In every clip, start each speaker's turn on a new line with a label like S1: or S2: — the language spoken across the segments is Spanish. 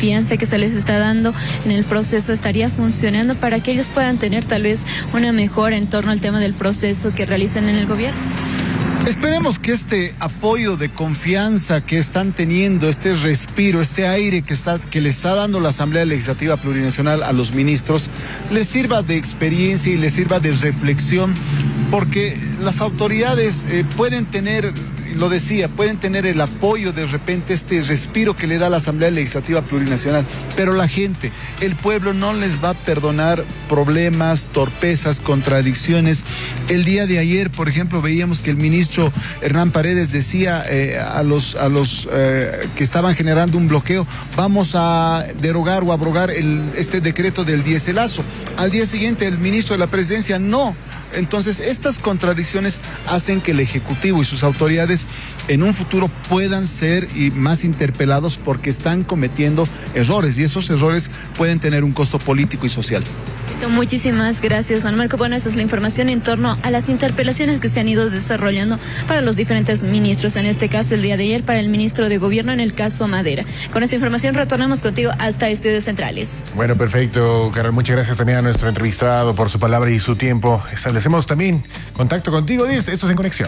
S1: confianza que se les está dando en el proceso estaría funcionando para que ellos puedan tener tal vez una mejora en torno al tema del proceso que realizan en el gobierno?
S2: Esperemos que este apoyo de confianza que están teniendo, este respiro, este aire que le está dando la Asamblea Legislativa Plurinacional a los ministros, les sirva de experiencia y les sirva de reflexión, porque las autoridades pueden tener, lo decía, pueden tener el apoyo de repente, este respiro que le da la Asamblea Legislativa Plurinacional, pero la gente, el pueblo no les va a perdonar problemas, torpezas, contradicciones. El día de ayer, por ejemplo, veíamos que el ministro Hernán Paredes decía a los que estaban generando un bloqueo, vamos a derogar o abrogar este decreto del diéselazo. Al día siguiente el ministro de la Presidencia no. Entonces, estas contradicciones hacen que el Ejecutivo y sus autoridades en un futuro puedan ser más interpelados porque están cometiendo errores y esos errores pueden tener un costo político y social.
S1: Muchísimas gracias, Juan Marco. Bueno, esa es la información en torno a las interpelaciones que se han ido desarrollando para los diferentes ministros, en este caso el día de ayer para el ministro de Gobierno en el caso Madera. Con esta información retornamos contigo hasta Estudios Centrales.
S3: Bueno, perfecto, Carol. Muchas gracias también a nuestro entrevistado por su palabra y su tiempo. Establecemos también contacto contigo. Esto es En Conexión.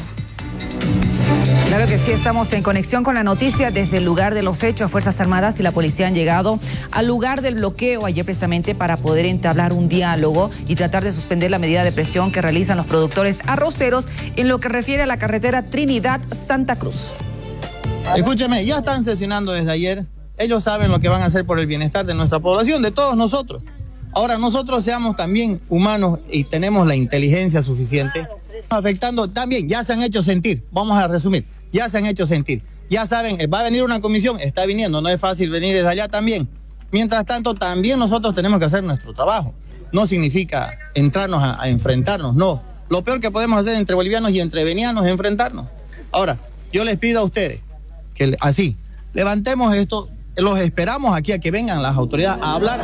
S4: Claro que sí, estamos en conexión con la noticia. Desde el lugar de los hechos, Fuerzas Armadas y la policía han llegado al lugar del bloqueo ayer precisamente para poder entablar un diálogo y tratar de suspender la medida de presión que realizan los productores arroceros en lo que refiere a la carretera Trinidad-Santa Cruz.
S5: Escúcheme, ya están sesionando desde ayer. Ellos saben lo que van a hacer por el bienestar de nuestra población, de todos nosotros. Ahora nosotros seamos también humanos y tenemos la inteligencia suficiente. Afectando también, ya se han hecho sentir, vamos a resumir, ya se han hecho sentir. Ya saben, va a venir una comisión, está viniendo, no es fácil venir desde allá también. Mientras tanto, también nosotros tenemos que hacer nuestro trabajo. No significa entrarnos a enfrentarnos, no. Lo peor que podemos hacer entre bolivianos y entre venianos es enfrentarnos. Ahora, yo les pido a ustedes que así, levantemos esto, los esperamos aquí a que vengan las autoridades a hablar.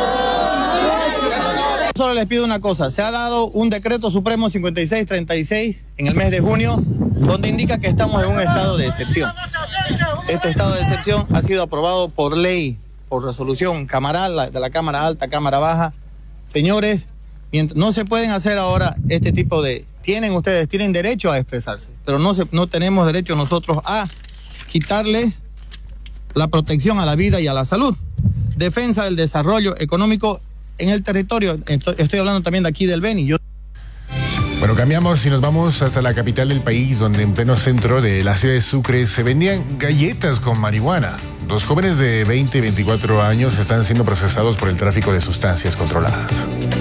S5: Solo les pido una cosa, se ha dado un decreto supremo 5636 en el mes de junio, donde indica que estamos en un estado de excepción. Este estado de excepción ha sido aprobado por ley, por resolución camaral, de la Cámara Alta, Cámara Baja. Señores, no se pueden hacer ahora este tipo de... Ustedes tienen derecho a expresarse, pero no tenemos derecho nosotros a quitarles la protección a la vida y a la salud. Defensa del desarrollo económico en el territorio. Estoy hablando también de aquí del Beni.
S3: Bueno, cambiamos y nos vamos hasta la capital del país, donde en pleno centro de la ciudad de Sucre se vendían galletas con marihuana. 2 jóvenes de 20 y 24 años están siendo procesados por el tráfico de sustancias controladas.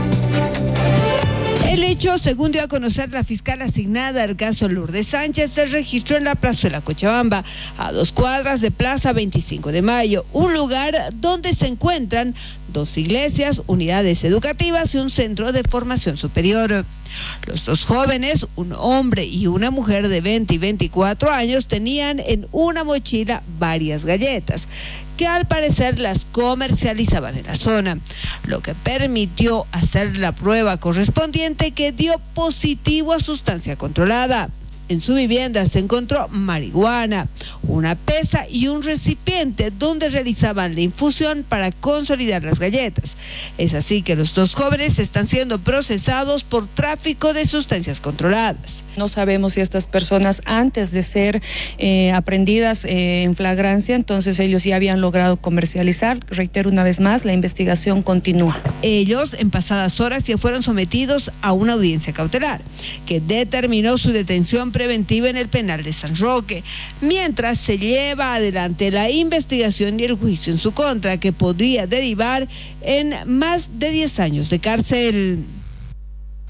S6: El hecho, según dio a conocer la fiscal asignada al caso Lourdes Sánchez, se registró en la plazuela Cochabamba, a 2 cuadras de Plaza 25 de Mayo, un lugar donde se encuentran 2 iglesias, unidades educativas y un centro de formación superior. Los 2 jóvenes, un hombre y una mujer de 20 y 24 años, tenían en una mochila varias galletas, que al parecer las comercializaban en la zona, lo que permitió hacer la prueba correspondiente, que dio positivo a sustancia controlada. En su vivienda se encontró marihuana, una pesa y un recipiente donde realizaban la infusión para consolidar las galletas. Es así que los 2 jóvenes están siendo procesados por tráfico de sustancias controladas.
S7: No sabemos si estas personas, antes de ser aprehendidas en flagrancia, entonces ellos ya habían logrado comercializar. Reitero una vez más, la investigación continúa.
S6: Ellos en pasadas horas ya fueron sometidos a una audiencia cautelar, que determinó su detención preventiva en el penal de San Roque, mientras se lleva adelante la investigación y el juicio en su contra, que podría derivar en más de 10 años de cárcel.